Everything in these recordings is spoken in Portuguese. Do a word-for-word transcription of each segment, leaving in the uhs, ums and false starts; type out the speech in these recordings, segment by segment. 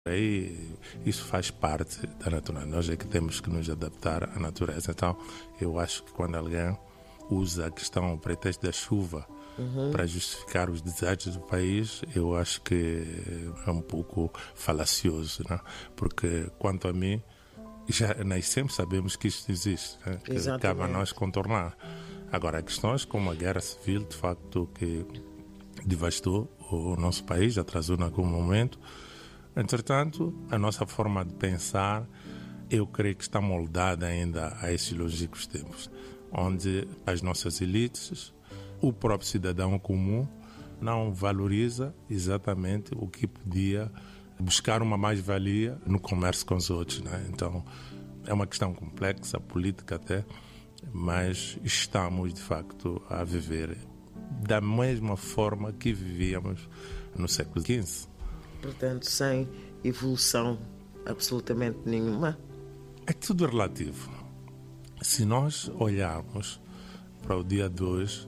Aí isso faz parte da natureza. Nós é que temos que nos adaptar à natureza. Então, eu acho que quando alguém usa a questão, o pretexto da chuva, uhum, para justificar os desastres do país, eu acho que é um pouco falacioso, né? Porque, quanto a mim, já nós sempre sabemos que isto existe, né? Que cabe a nós contornar. Agora, há questões como a guerra civil, de facto, que devastou o nosso país, atrasou em algum momento. Entretanto, a nossa forma de pensar, eu creio que está moldada ainda a esses longínquos tempos, onde as nossas elites, o próprio cidadão comum, não valoriza exatamente o que podia buscar uma mais-valia no comércio com os outros, né? Então, é uma questão complexa, política até, mas estamos, de facto, a viver da mesma forma que vivíamos no século quinze. Portanto, sem evolução absolutamente nenhuma? É tudo relativo. Se nós olharmos para o dia de hoje,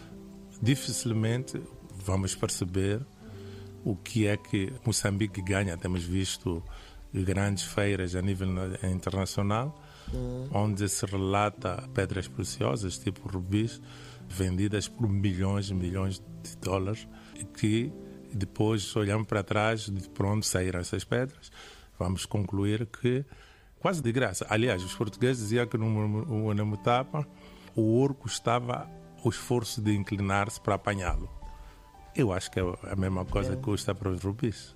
dificilmente vamos perceber o que é que Moçambique ganha. Temos visto grandes feiras a nível internacional, hum. onde se relata pedras preciosas, tipo rubis, vendidas por milhões e milhões de dólares, e que depois, olhamos para trás, de onde saíram essas pedras, vamos concluir que quase de graça. Aliás, os portugueses diziam que no, no Mutapa o ouro custava o esforço de inclinar-se para apanhá-lo. Eu acho que é a mesma coisa é. que custa para os rubis.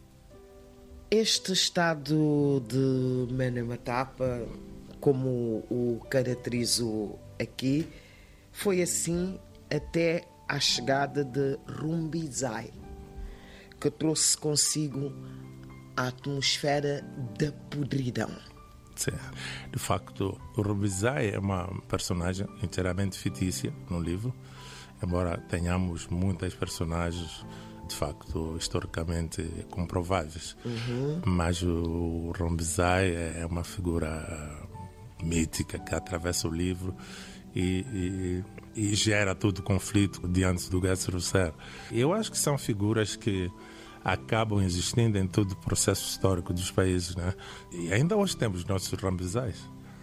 Este estado de Menematapa, como o caracterizo aqui, foi assim até à chegada de Rumbizai, que trouxe consigo a atmosfera da podridão. Sim. De facto, o Rumbizai é uma personagem inteiramente fictícia no livro, embora tenhamos muitas personagens de facto historicamente comprováveis. Uhum. Mas o Rumbizai é uma figura mítica que atravessa o livro e, e, e gera todo o conflito diante do Gatsi Russer. Eu acho que são figuras que acabam existindo em todo o processo histórico dos países, né? E ainda hoje temos nossos Rumbizais.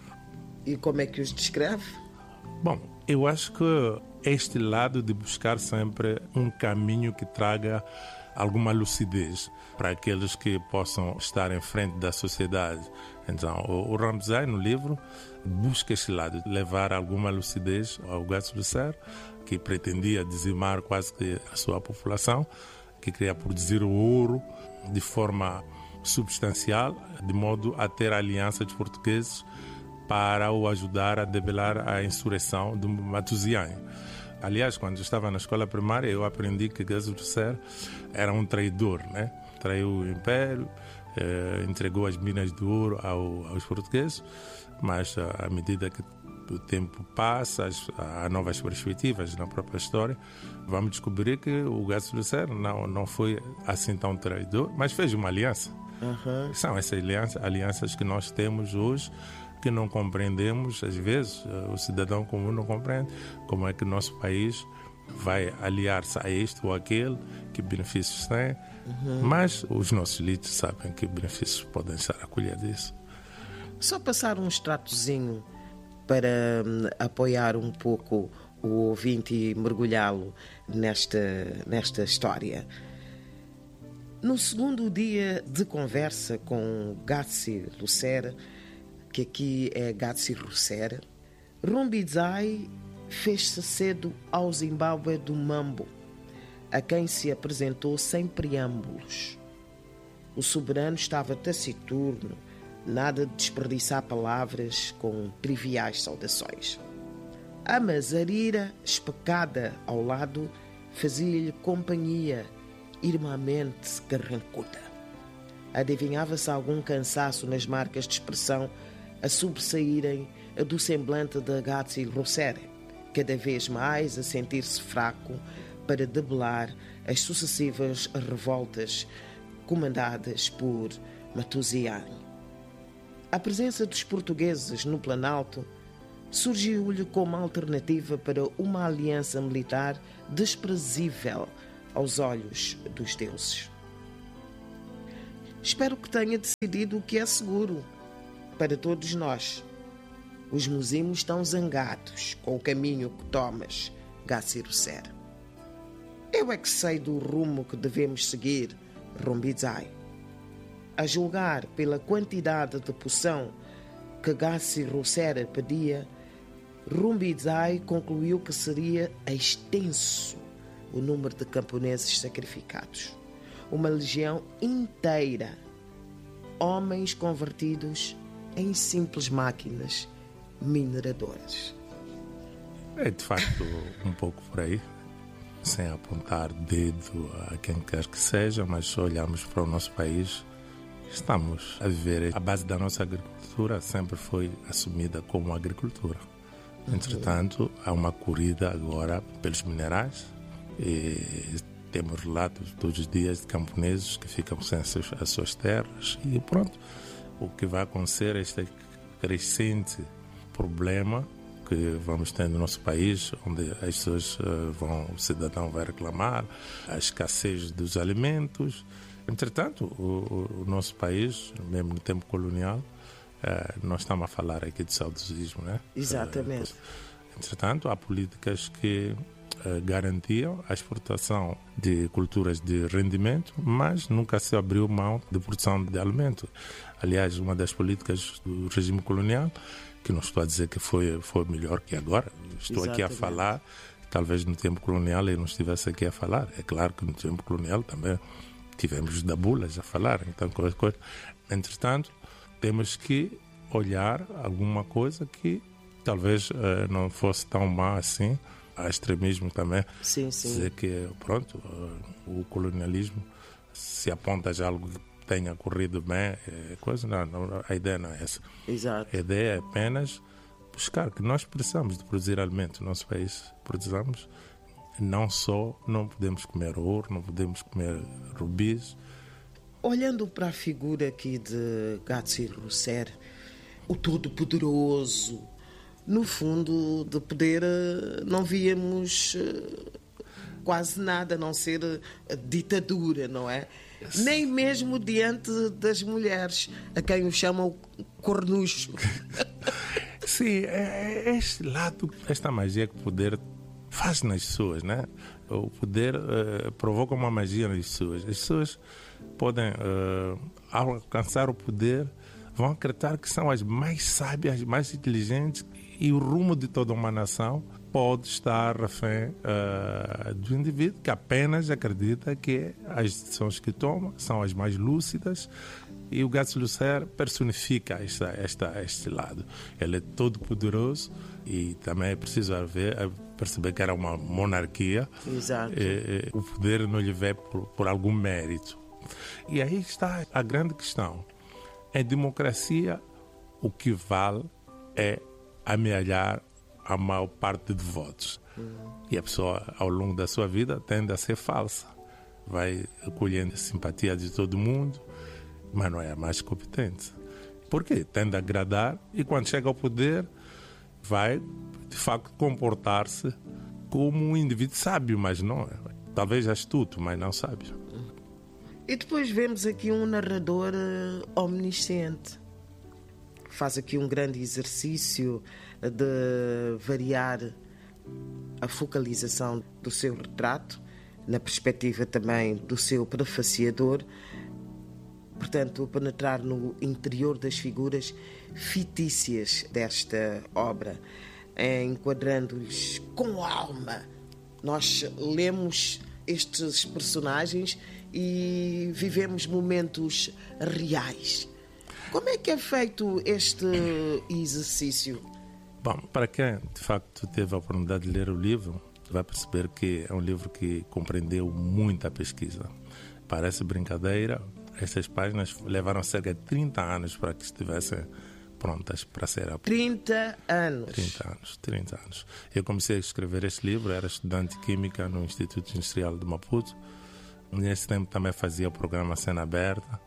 E como é que os descreve? Bom, eu acho que este lado de buscar sempre um caminho que traga alguma lucidez para aqueles que possam estar em frente da sociedade. Então, o Rumbizai, no livro, busca este lado, levar alguma lucidez ao Gatsi Russer, que pretendia dizimar quase que a sua população, que queria produzir o ouro de forma substancial, de modo a ter a aliança dos portugueses para o ajudar a debelar a insurreição do Matuziane. Aliás, quando eu estava na escola primária, eu aprendi que Gatsi Russer era um traidor, né? Traiu o Império, eh, entregou as minas de ouro ao, aos portugueses, mas à medida que o tempo passa, há novas perspectivas na própria história, vamos descobrir que o Gatsi Russer não, não foi assim tão traidor, mas fez uma aliança. Uhum. São essas alianças, alianças que nós temos hoje, que não compreendemos, às vezes, o cidadão comum não compreende como é que o nosso país vai aliar-se a este ou aquele, que benefícios tem, uhum. mas os nossos elites sabem que benefícios podem ser acolhidos disso. Só passar um extratozinho para hum, apoiar um pouco o ouvinte e mergulhá-lo nesta, nesta história. No segundo dia de conversa com Gatsi Russer, que aqui é Gatsi Russer, Rumbizai fez-se cedo ao Zimbábue do Mambo, a quem se apresentou sem preâmbulos. O soberano estava taciturno, nada de desperdiçar palavras com triviais saudações. A Mazarira, especada ao lado, fazia-lhe companhia, irmãmente carrancuda. Adivinhava-se algum cansaço nas marcas de expressão a sobressaírem do semblante de Gatsi Russer, cada vez mais a sentir-se fraco para debelar as sucessivas revoltas comandadas por Matuziane. A presença dos portugueses no Planalto surgiu-lhe como alternativa para uma aliança militar desprezível aos olhos dos deuses. espero que tenha decidido o que é seguro para todos nós. Os musimos estão zangados com o caminho que tomas, Gatsi Ruser. Eu é que sei do rumo que devemos seguir, Rumbidzai. A julgar pela quantidade de poção que Gatsi Ruser pedia, Rumbidzai concluiu que seria extenso o número de camponeses sacrificados. Uma legião inteira, homens convertidos em simples máquinas mineradoras. É de facto um pouco por aí, sem apontar dedo a quem quer que seja, mas se olharmos para o nosso país, estamos a viver. A base da nossa agricultura sempre foi assumida como agricultura. Entretanto, há uma corrida agora pelos minerais e temos relatos todos os dias de camponeses que ficam sem as suas, as suas terras e pronto. O que vai acontecer é este crescente problema que vamos ter no nosso país, onde as pessoas vão, o cidadão vai reclamar a escassez dos alimentos. Entretanto, o, o nosso país, mesmo no tempo colonial, nós estamos a falar aqui de saudosismo, né? Exatamente. Entretanto, há políticas que garantiam a exportação de culturas de rendimento, mas nunca se abriu mão de produção de alimento. Aliás, uma das políticas do regime colonial, que não estou a dizer que foi, foi melhor que agora, estou Exatamente. Aqui a falar, talvez no tempo colonial eu não estivesse aqui a falar. É claro que no tempo colonial também tivemos dabulas a falar, então coisa, coisa. Entretanto, temos que olhar alguma coisa que talvez uh, não fosse tão má assim. Há extremismo também. Sim, sim. Dizer que, pronto, uh, o colonialismo se aponta já algo que tenha ocorrido bem, é coisa, não, não, a ideia não é essa. Exato. A ideia é apenas buscar que nós precisamos de produzir alimento no nosso país. Precisamos, não só, não podemos comer ouro, não podemos comer rubis. Olhando para a figura aqui de Gatsi Ruser, o Todo-Poderoso, no fundo, de poder não víamos quase nada, a não ser a ditadura, não é? Nem mesmo diante das mulheres, a quem o chamam cornucho. Sim, é, é este lado, esta magia que o poder faz nas pessoas, né? O poder uh, provoca uma magia nas pessoas. As pessoas podem, uh, ao alcançar o poder, vão acreditar que são as mais sábias, mais inteligentes, e o rumo de toda uma nação pode estar refém uh, do indivíduo que apenas acredita que as decisões que toma são as mais lúcidas, e o Gatsi Ruser personifica esta, esta, este lado. Ele é todo poderoso e também é preciso ver, perceber que era uma monarquia. Exato. E, e, o poder não lhe veio por, por algum mérito. E aí está a grande questão. Em democracia, o que vale é amealhar a maior parte de votos. Uhum. E a pessoa, ao longo da sua vida, tende a ser falsa. Vai colhendo a simpatia de todo mundo, mas não é a mais competente. Por quê? Tende a agradar e, quando chega ao poder, vai, de facto, comportar-se como um indivíduo sábio, mas não. Talvez astuto, mas não sábio. E depois vemos aqui um narrador uh, omnisciente. Faz aqui um grande exercício de variar a focalização do seu retrato, na perspectiva também do seu prefaciador, portanto, penetrar no interior das figuras fictícias desta obra, enquadrando-lhes com alma. Nós lemos estes personagens e vivemos momentos reais. Como é que é feito este exercício? Bom, para quem de facto teve a oportunidade de ler o livro, vai perceber que é um livro que compreendeu muita pesquisa. Parece brincadeira, essas páginas levaram cerca de trinta anos para que estivessem prontas para ser aplicadas. trinta anos? trinta anos, trinta anos. Eu comecei a escrever este livro, era estudante de Química no Instituto Industrial de Maputo. Nesse tempo também fazia o programa Cena Aberta.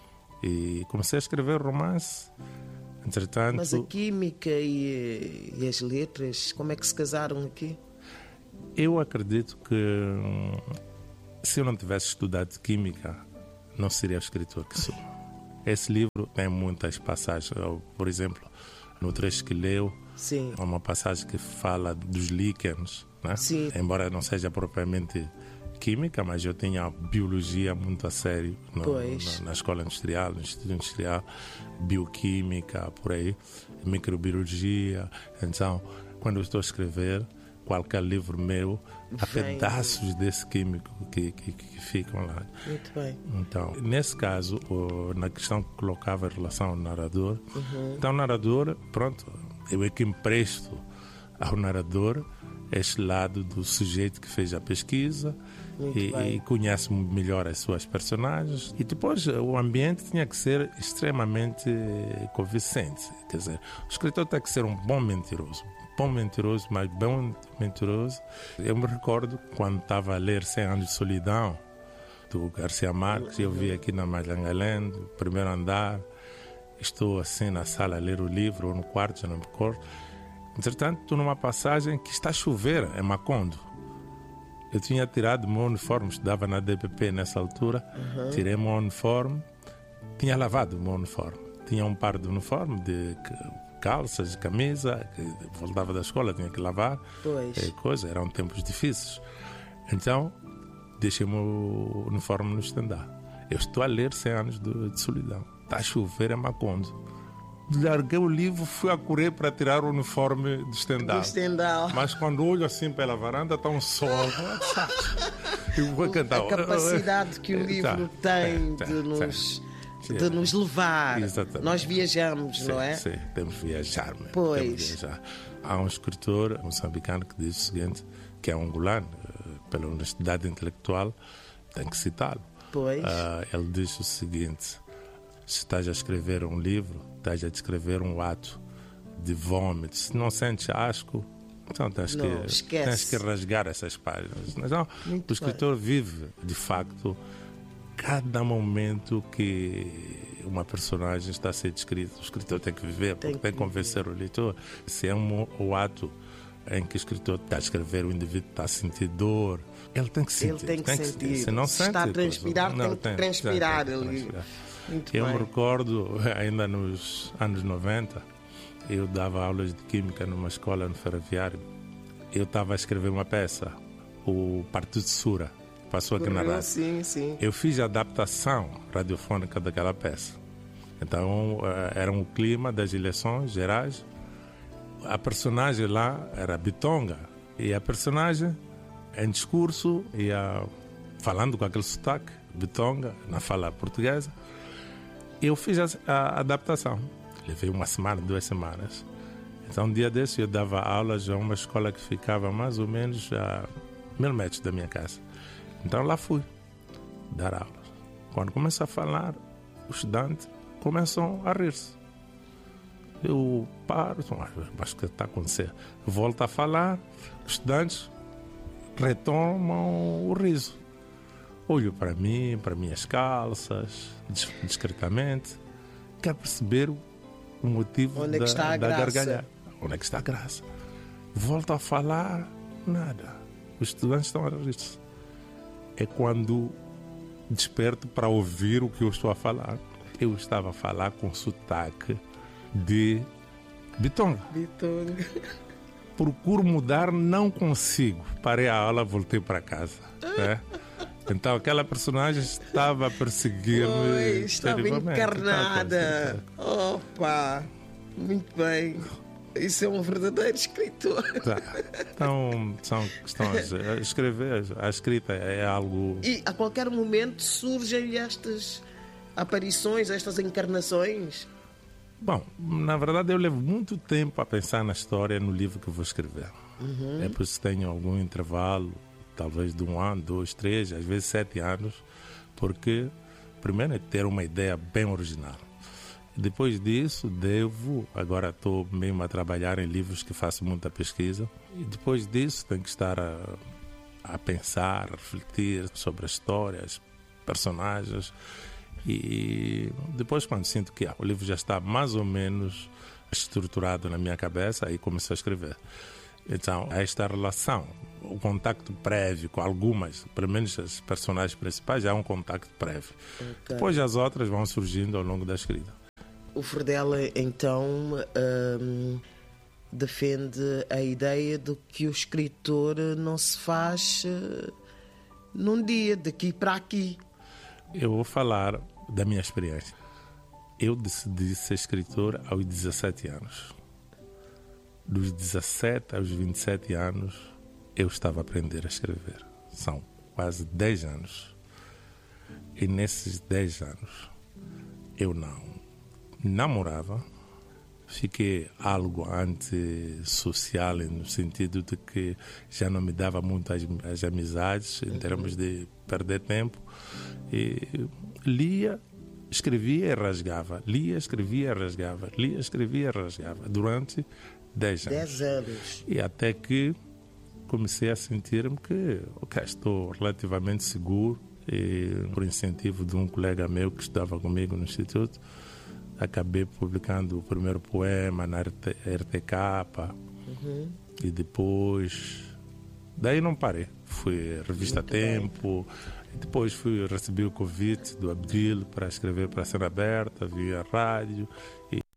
E comecei a escrever romance. Entretanto, mas a química e, e as letras, como é que se casaram aqui? Eu acredito que se eu não tivesse estudado química, não seria o escritor que sou. Esse livro tem muitas passagens. Eu, por exemplo, no trecho que leu, Sim. há uma passagem que fala dos líquenes, né? Sim. Embora não seja propriamente química, mas eu tinha biologia muito a sério no, na, na escola industrial, no Instituto Industrial, bioquímica, por aí, microbiologia. Então, quando eu estou a escrever qualquer livro meu, há Vem. pedaços desse químico que, que, que ficam lá. Muito bem. Então, nesse caso, na questão que colocava em relação ao narrador, uhum. então o narrador, pronto, eu é que empresto ao narrador este lado do sujeito que fez a pesquisa e, e conhece melhor as suas personagens. E depois o ambiente tinha que ser extremamente convincente. Quer dizer, o escritor tem que ser um bom mentiroso. Bom mentiroso, mas bom mentiroso. Eu me recordo quando estava a ler Cem Anos de Solidão, do Garcia Marques, eu vi aqui na Malangalém, primeiro andar. Estou assim na sala a ler o livro, ou no quarto, já não me recordo. Entretanto, estou numa passagem que está a chover em Macondo. Eu tinha tirado o meu uniforme, estudava na D P P nessa altura, uhum. tirei o meu uniforme, tinha lavado o meu uniforme. Tinha um par de uniforme, de calças, de camisa, que voltava da escola, tinha que lavar. Pois. E coisa, eram tempos difíceis. Então, deixei o meu uniforme no estendal. Eu estou a ler Cem Anos de, de Solidão. Está a chover em Macondo. Larguei o livro, fui a correr para tirar o uniforme do estendal. estendal. Mas quando olho assim pela varanda, está um sol. Eu vou cantar. A capacidade que o livro tá, tem tá, de, tá, nos, tá. de nos levar. Exatamente. Nós viajamos, Sim, não é? Sim, temos de viajar. Mesmo. Pois. Temos de viajar. Há um escritor moçambicano que diz o seguinte, que é angolano, pela honestidade intelectual, tem que citá-lo. Pois. Uh, ele diz o seguinte: se estás a escrever um livro, estás a descrever um ato de vômito. Se não sentes asco, então tens, não, que, tens que rasgar essas páginas. Então, o escritor bem. vive, de facto, cada momento que uma personagem está a ser descrita. O escritor tem que viver, porque tem que, tem que convencer o leitor. Se é um, o ato em que o escritor está a escrever, o indivíduo está a sentir dor, ele tem que sentir. Ele tem que tem sentir. Que, se não se sente, está a transpirar, não, tem que tem, transpirar tem, tem, ali. transpirar. Muito eu bem. me recordo, ainda nos anos noventa, eu dava aulas de química numa escola no Ferroviário. Eu estava a escrever uma peça, o Partido de Sura, passou aqui na rádio. Sim, sim. Eu fiz a adaptação radiofônica daquela peça. Então, era um clima das eleições gerais. A personagem lá era Bitonga. E a personagem, em discurso, ia falando com aquele sotaque, Bitonga, na fala portuguesa. Eu fiz a, a adaptação. Levei uma semana, duas semanas. Então, um dia desse, eu dava aulas a uma escola que ficava mais ou menos a mil metros da minha casa. Então, lá fui dar aulas. Quando começo a falar, os estudantes começam a rir-se. Eu paro, mas o que está acontecendo? Volto a falar, os estudantes retomam o riso. Olho para mim, para minhas calças, discretamente. Quero perceber o motivo Onde é que da, está a da graça? gargalhada. Onde é que está a graça? Volto a falar, nada. Os estudantes estão a rir-se. É quando desperto para ouvir o que eu estou a falar. Eu estava a falar com sotaque de Bitonga. Bitonga. Procuro mudar, não consigo. Parei a aula, voltei para casa. Né? Então aquela personagem estava a perseguir-me. Estava encarnada. Opa, muito bem. Isso é um verdadeiro escritor. Tá. Então são questões. Escrever, a escrita é algo. E a qualquer momento surgem estas aparições, estas encarnações. Bom, na verdade eu levo muito tempo a pensar na história no livro que vou escrever. Uhum. É por isso que tenho algum intervalo, talvez de um ano, dois, três, às vezes sete anos, porque primeiro é ter uma ideia bem original. Depois disso, devo, agora estou mesmo a trabalhar em livros que faço muita pesquisa, e depois disso tenho que estar a, a pensar, a refletir sobre as histórias, personagens. E depois, quando sinto que ah, o livro já está mais ou menos estruturado na minha cabeça, aí começo a escrever. Então, esta relação, o contacto prévio com algumas, pelo menos as personagens principais, já é um contacto prévio. Okay. Depois as outras vão surgindo ao longo da escrita. O Fredela, então, hum, defende a ideia de que o escritor não se faz uh, num dia, daqui para aqui. Eu vou falar da minha experiência. Eu decidi ser escritor aos dezessete anos. Dos dezessete aos vinte e sete anos, eu estava a aprender a escrever. São quase dez anos. E nesses dez anos, eu não namorava. Fiquei algo antissocial, no sentido de que já não me dava muito as, as amizades, em termos de perder tempo. E lia, escrevia e rasgava. Lia, escrevia e rasgava. Lia, escrevia e rasgava. Durante dez anos. Dez anos. E até que comecei a sentir-me que okay, estou relativamente seguro. E por incentivo de um colega meu que estava comigo no Instituto, acabei publicando o primeiro poema na R T K. Uhum. E depois... Daí não parei. Fui à revista Muito Tempo. E depois fui recebi o convite do Abdil para escrever para a Cena Aberta, via rádio. E